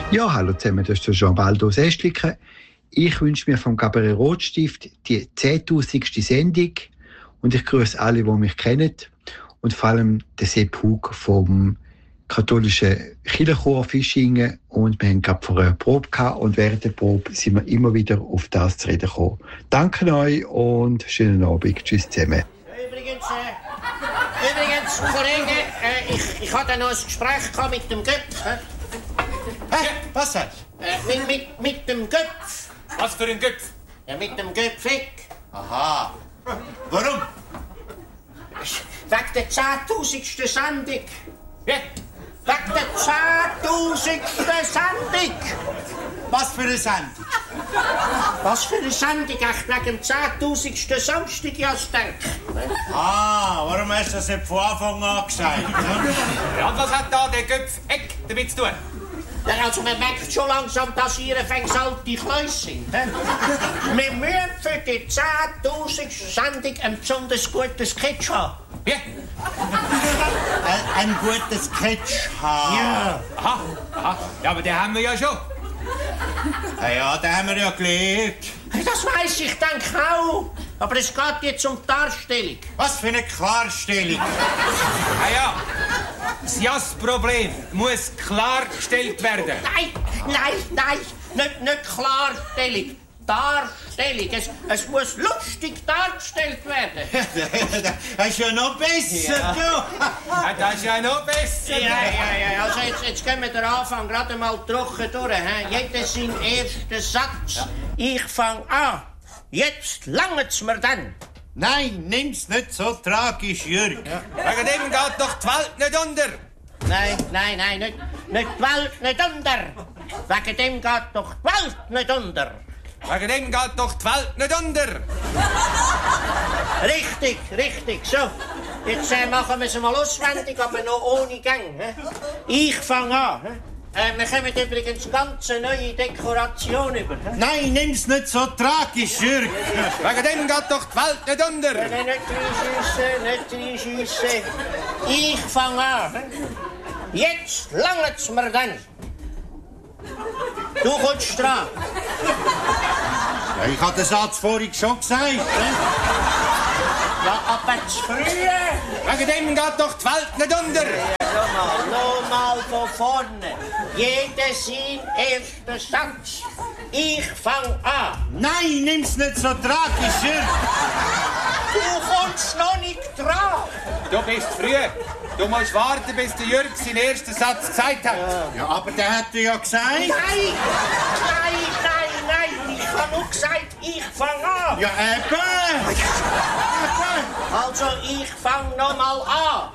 Ja, hallo zusammen, das ist der Jean-Baldo Sestliken. Ich wünsche mir vom Gabriel Rotstift die 10'000. Sendung und ich grüße alle, die mich kennen und vor allem den Sepp Hug vom katholischen Kirchenchor Fischingen und wir haben gerade vorher eine Probe gehabt und während der Probe sind wir immer wieder auf das zu reden gekommen. Danke euch und schönen Abend. Tschüss zusammen. Übrigens, Kollege, ich hatte noch ein Gespräch gehabt mit dem Göpf. Was sagst du? Mit dem Göpf. Was für ein Göpf? Ja, mit dem Göpfig. Aha. Warum? Wegen der 10'000. Sendung. Ja. Wegen der 10'000. Sendung. Was für eine Sendung? Was für eine Sendung? Echt wegen dem 10'000. Samstag, ja, ich denke. Ah, warum hast du das nicht von Anfang an gesagt? Ja, und was hat da der Göpf-Eck damit zu tun? Ja, also man merkt schon langsam, dass ihr alte Kleus sind. Wir müssen für die 10'000. Sendung ein besonders gutes Sketch haben. Ja. Ein gutes Sketch haben? Ja. Aha. Ja, aber den haben wir ja schon. Ja, den haben wir ja gelernt. Das weiss ich, denke auch. Aber es geht jetzt um die Darstellung. Was für eine Klarstellung. Ja. Das Jass-Problem muss klargestellt werden. Nein. Nicht Klarstellung. Darstellung. Es muss lustig dargestellt werden. Das ist ja noch besser, Ja. Ja, das ist ja noch besser. Ja. Also jetzt gehen wir den Anfang gerade mal trocken durch. Jeder seinen ersten Satz. Ja. Ich fange an. Jetzt langt's mir dann. Nein, nimm's nicht so tragisch, Jürg. Ja. Wegen dem geht doch die Welt nicht unter. Nein, nicht die Welt nicht unter. Wegen dem geht doch die Welt nicht unter. Wegen dem geht doch die Welt nicht unter. Richtig. So, jetzt machen wir es mal auswendig, aber noch ohne Gang. Ich fange an. Wir kommen übrigens ganz neue Dekoration über. Nein, nimm's nicht so tragisch, Jürg. Wegen dem geht doch die Welt nicht unter. Nicht reinschiessen. Ich fange an. Jetzt langt's mir dann. Du kommst dran. Ja, ich habe den Satz vorhin schon gesagt. Ja, aber zu früh. Wegen dem geht doch die Welt nicht unter. Nochmal von vorne. Jeder sein erster Satz. Ich fang an. Nein, nimm's nicht so tragisch, Jürg. Du kommst noch nicht dran. Du bist früh. Du musst warten, bis der Jürg seinen ersten Satz gesagt hat. Ja, aber der hat ja gesagt. Nein. Ich habe nur gesagt, ich fang an. Ja, eben. Also, ich fang noch mal an.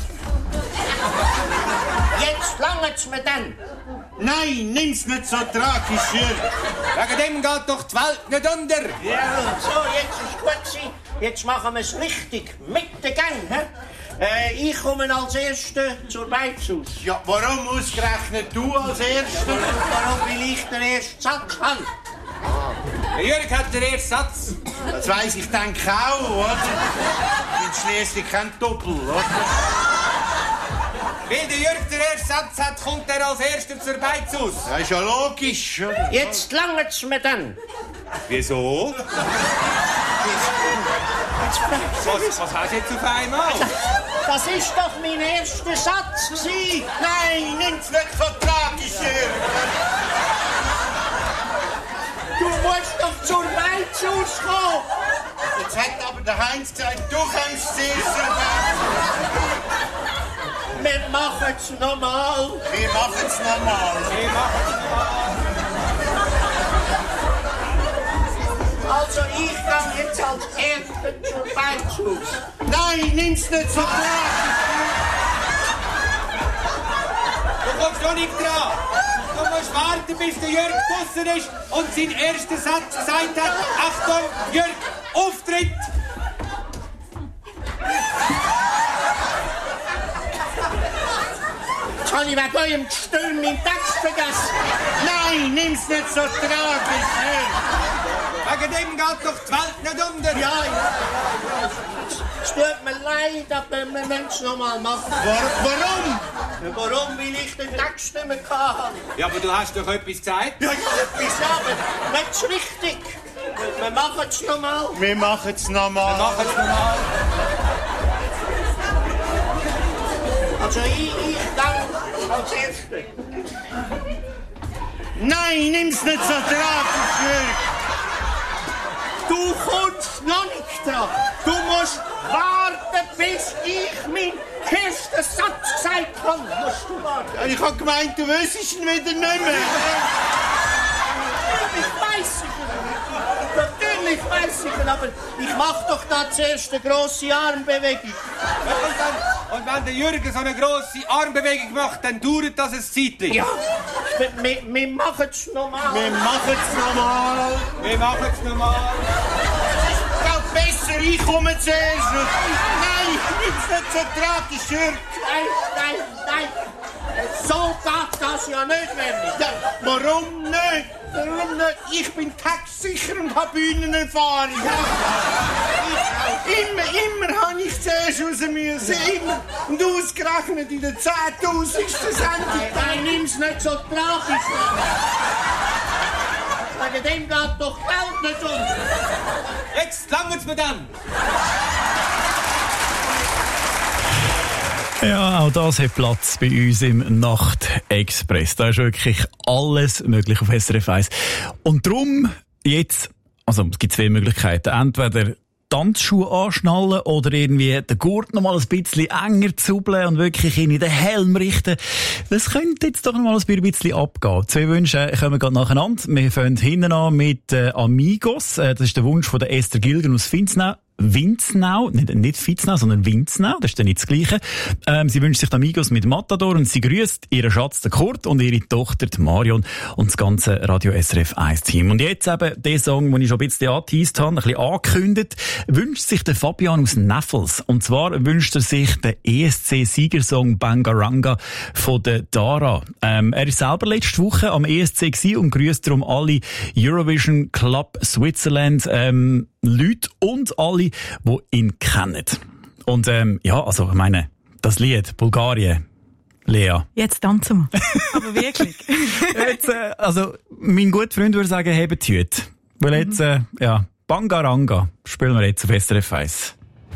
Jetzt langt's mir dann. Nein, nimm's nicht so tragisch, Jürg. Wegen dem geht doch die Welt nicht unter. Ja, so, jetzt ist gut gewesen. Jetzt machen wir es richtig. Mit der Gang. Ich komme als Erster zur Beizus. Ja, warum ausgerechnet du als Erster? Warum will ich den ersten Satz haben? Der Jürg hat den ersten Satz. Das weiss ich, denke auch, oder? Ich bin schliesslich kein Doppel, oder? Weil der Jürg den ersten Satz hat, kommt er als Erster zur Beizus. Das ist ja logisch. Oder? Jetzt langt's mir dann. Wieso? Was hast du jetzt auf einmal? Das ist doch mein erster Satz gewesen. Nein, nimm's nicht so tragisch, Jürg. Du musst doch zur Beizus kommen. Jetzt hat aber der Heinz gesagt, du kannst zuerst. Wir machen's nochmal. Wir machen's nochmal. Also ich gehe jetzt als Erster zur Beizus. Nein, nimm's nicht so tragisch. Du kommst noch nicht dran. Du musst warten, bis der Jürg draussen ist und seinen ersten Satz gesagt hat. Achtung, Jürg, Auftritt! Jetzt habe ich wegen eurem Gestürm meinen Text vergessen. Nein, nimm's nicht so tragisch. Wegen dem geht doch die Welt nicht unter. Ja. Es tut mir leid, aber wir müssen es noch mal machen. Warum? Warum? Weil ich den Text nicht mehr hatte. Ja, aber du hast doch etwas gesagt. Ja, etwas, aber nicht so richtig. Wir machen es noch mal. Wir machen es nochmal. Also ich danke als Erste. Nein, nimm's nicht so tragisch, Jürg. Du kommst noch nicht dran. Du musst warten, bis ich meinen ersten Satz gesagt habe. Musst du warten. Ich hab gemeint, du wüsstest ihn wieder nicht mehr. Natürlich weiss ich es. Natürlich weiss ich es, aber ich mach doch da zuerst eine grosse Armbewegung. Und wenn der Jürgen so eine grosse Armbewegung macht, dann dauert das ein Zeitchen. Ja, wir machen es nochmal. Wir machen es nochmal. Geht besser, ich komme zuerst. Nein, nimm's nicht so tragisch, Jürg. Nein. So geht das ja nicht, Werni. Ja, warum nicht? Ich bin textsicher und habe Bühnenerfahrung. Immer habe ich zuerst raus müssen. Immer. Und ausgerechnet in der 10.000. Sendung. Nein, nimm's nicht so tragisch. Wegen dem geht doch Geld nicht um. Jetzt langt's mir dann. Ja, auch das hat Platz bei uns im Nachtexpress. Da ist wirklich alles möglich auf SRF 1. Und darum jetzt, also es gibt zwei Möglichkeiten. Entweder Tanzschuhe anschnallen oder irgendwie den Gurt noch mal ein bisschen enger zubeln und wirklich in den Helm richten. Das könnte jetzt doch noch mal ein bisschen abgehen. Zwei Wünsche kommen gerade nacheinander. Wir fangen hinten an mit Amigos. Das ist der Wunsch von der Esther Gilgen aus Winznau, nicht Fitznau, sondern Winznau, das ist dann nicht das Gleiche. Sie wünscht sich Amigos mit Matador und sie grüßt ihren Schatz, den Kurt, und ihre Tochter, die Marion, und das ganze Radio SRF 1 Team. Und jetzt eben der Song, den ich schon ein bisschen angeteased habe, ein bisschen angekündigt, wünscht sich der Fabian aus Neffels. Und zwar wünscht er sich den ESC-Siegersong Bangaranga von der Dara. Er ist selber letzte Woche am ESC gewesen und grüßt darum alle Eurovision Club Switzerland Leute und alle, die ihn kennen. Und ja, also ich meine, das Lied Bulgarien, Lea. Jetzt tanzen wir. Aber wirklich. Jetzt, also mein guter Freund würde sagen, hebt die Hüte. Weil jetzt, ja, Bangaranga spielen wir jetzt auf SRF 1.